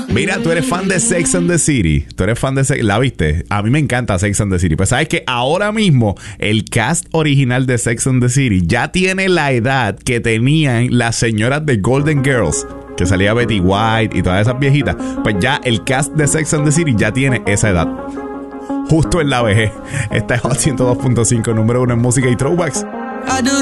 Mira, tú eres fan de Sex and the City. Tú eres fan de ¿La viste? A mí me encanta Sex and the City. Pues sabes que ahora mismo el cast original de Sex and the City ya tiene la edad que tenían las señoras de Golden Girls, que salía Betty White y todas esas viejitas. Pues ya el cast de Sex and the City ya tiene esa edad. Justo en la vejez. Esta es Hot 102.5, número 1 en música y throwbacks.